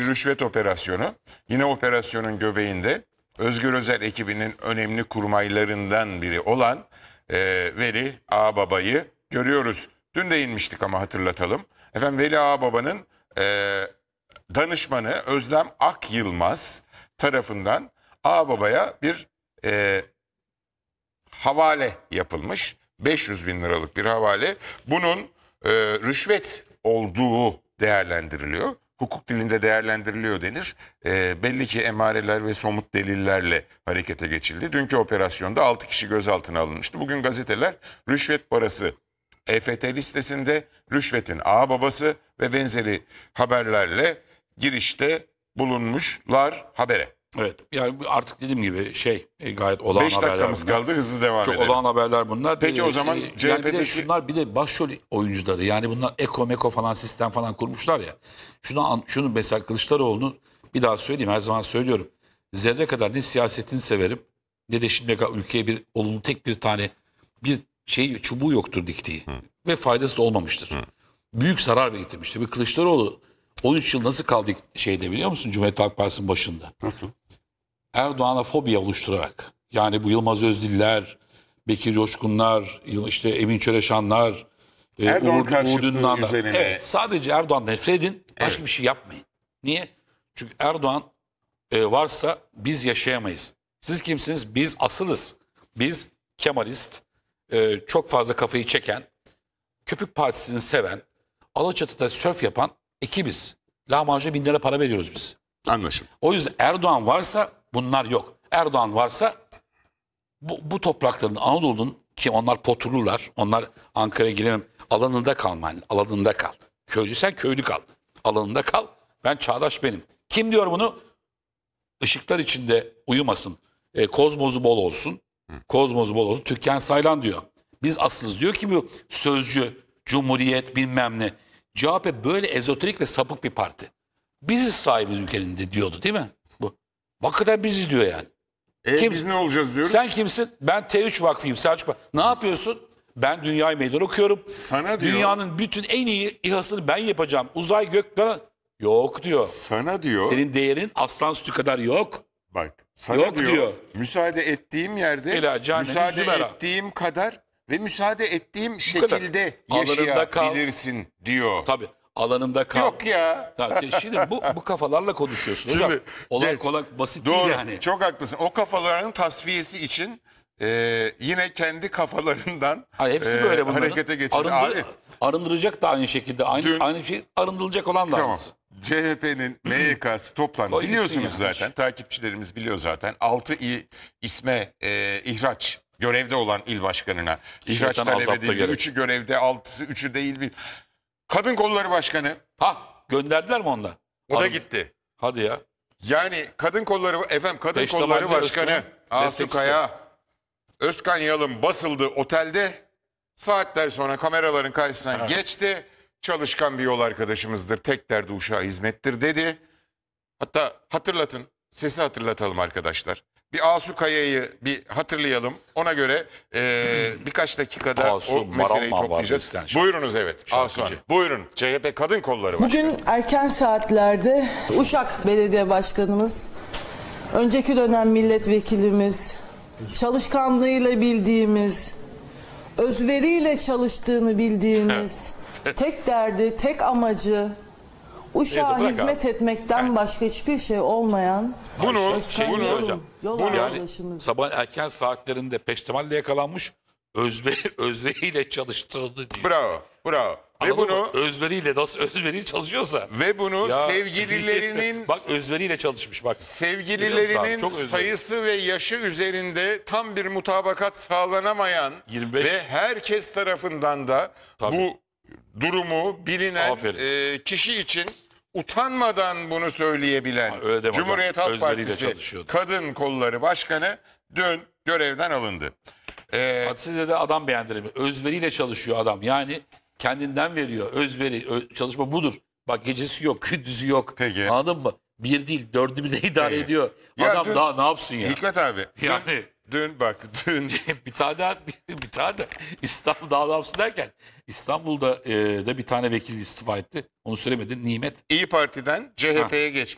rüşvet operasyonu. Yine operasyonun göbeğinde Özgür Özel ekibinin önemli kurmaylarından biri olan Veli Ağababa'yı görüyoruz. Dün değinmiştik ama hatırlatalım. Efendim Veli Ağababa'nın danışmanı Özlem Akyılmaz tarafından Ağababa'ya bir havale yapılmış. 500 bin liralık bir havale. Bunun rüşvet olduğu değerlendiriliyor. Hukuk dilinde değerlendiriliyor denir. Belli ki emareler ve somut delillerle harekete geçildi. Dünkü operasyonda 6 kişi gözaltına alınmıştı. Bugün gazeteler rüşvet parası EFT listesinde, rüşvetin ağababası ve benzeri haberlerle girişte bulunmuşlar habere. Evet, yani artık dediğim gibi gayet olağan 5 haberler dakikamız bunlar. kaldı, hızlı devam Çok edelim. olağan haberler bunlar. Peki o zaman yani bir CHP'deki... de şunlar bir de başrol oyuncuları, yani bunlar Eko falan sistem falan kurmuşlar ya. Şunu mesela Kılıçdaroğlu'nu bir daha söyleyeyim, her zaman söylüyorum. Zerre kadar ne siyasetini severim ne de şimdiye kadar ülkeye tek bir tane bir çubuğu yoktur diktiği. Ve faydası olmamıştır. Büyük zarar getirmiştir. Ve Kılıçdaroğlu 13 yıl nasıl kaldı biliyor musun, Cumhuriyet Halk Partisi'nin başında? Nasıl? Erdoğan'a fobiye oluşturarak, yani bu Yılmaz Özdiller, Bekir Coşkunlar, işte Emin Çöreşanlar, Erdoğan Uğur karşıtlığı Dündarlar. üzerine. Evet, sadece Erdoğan nefret edin, başka bir şey yapmayın. Niye? Çünkü Erdoğan varsa biz yaşayamayız. Siz kimsiniz? Biz asılız. Biz Kemalist, çok fazla kafayı çeken, Köpük Partisi'ni seven, Alaçatı'da sörf yapan ekibiz. Lahmacuna 1000 lira para veriyoruz biz. Anlaşıldı. O yüzden Erdoğan varsa bunlar yok. Erdoğan varsa bu toprakların, Anadolu'nun, ki onlar Poturlular, onlar Ankara'ya giremem, alanında kalman, alanında kal. Köylüsen köylü kal, alanında kal. Ben çağdaş benim. Kim diyor bunu? Işıklar içinde uyumasın, kozmozu bol olsun, kozmozu bol olsun. Türkan Saylan diyor. Biz asılız diyor ki bu sözcü, cumhuriyet bilmem ne. CHP böyle ezoterik ve sapık bir parti. Biziz sahibiz ülkenin de diyordu değil mi? Bu. Hakikaten biziz diyor yani. Biz ne olacağız diyoruz? Sen kimsin? Ben T3 Vakfı'yım, Selçuk Vakfı. Ne yapıyorsun? Ben dünyayı meydan okuyorum. Sana diyor. Dünyanın bütün en iyi İHA'sını ben yapacağım. Uzay gök bana. Yok diyor. Sana diyor. Senin değerin aslan sütü kadar yok. Bak sana Yok diyor. Müsaade ettiğim yerde, Ela Canem'in müsaade Zübera. ettiğim kadar ve müsaade ettiğim kadar. şekilde Alanında kal. yaşayabilirsin diyor. Tabii. Alanında kal. Yok ya. Tabii, şimdi bu kafalarla konuşuyorsun hocam. Şimdi, Olay evet, kolay basit Doğru. değil yani. Çok haklısın. O kafaların tasfiyesi için yine kendi kafalarından Hayır, hepsi böyle bunların. harekete geçildi. Abi, Arındıracak da aynı şekilde. Dün- Aynı şey arındırılacak olan da tamam. aynısı. CHP'nin MYK'sı toplandı. O gitsin Biliyorsunuz yani. zaten. Takipçilerimiz biliyor zaten. 6 isme ihraç görevde olan il başkanına ihraç İşleten talep azapta edildi. gerek. 3'ü görevde, 6'sı 3'ü değil. Kadın Kolları Başkanı Gönderdiler mi onda? o da gitti. Hadi ya. Yani Kadın Kolları Peştemalli Kolları Başkanı Özkan'ın Asu destekçisi. Kaya, Özkan Yalın basıldı otelde. Saatler sonra kameraların karşısına geçti. Çalışkan bir yol arkadaşımızdır. Tek derdi uşağa hizmettir dedi. Hatta hatırlatın. Sesi hatırlatalım arkadaşlar. Bir Asu Kaya'yı bir hatırlayalım. Ona göre birkaç dakikada Asu o meseleyi Maranman toplayacağız. var, Buyurunuz evet. Asu Hanım. Buyurun. CHP Kadın Kolları Başkanı. Bugün erken saatlerde Uşak Belediye Başkanımız, önceki dönem milletvekilimiz, çalışkanlığıyla bildiğimiz, özveriyle çalıştığını bildiğimiz, tek derdi, tek amacı Uşak'a bırak hizmet etmekten başka hiçbir şey olmayan Bunu Özkan bunu Yalın, hocam. yol Yani arkadaşımız. sabah erken saatlerinde peştemalle yakalanmış, özveriyle çalıştığını diyor. bravo. Ve Anladın mı? bunu nasıl özveriyle çalışıyorsa. Ya, Ya, sevgililerinin bak özveriyle çalışmış bak. sevgililerinin Çok özveri. sayısı ve yaşı üzerinde tam bir mutabakat sağlanamayan 25. ve herkes tarafından da Tabii. bu durumu bilinen Aferin. kişi için utanmadan bunu söyleyebilen öyle deme hocam. Cumhuriyet Halk Özveriyle Partisi çalışıyordu. Kadın Kolları Başkanı dün görevden alındı. Hadi size de adam beğendirelim. Özveriyle çalışıyor adam. Yani kendinden veriyor. Çalışma budur. Bak gecesi yok, gündüzü yok. Peki. Anladın mı? Bir değil, dördü bir de idare Peki. ediyor. Ya Adam dün- daha ne yapsın ya? Hikmet abi Yani- dün bir tane İstanbul daha ne yapsın derken İstanbul'da da bir tane vekil istifa etti. Onu söylemedin. Nimet. İyi Parti'den CHP'ye geçmiş.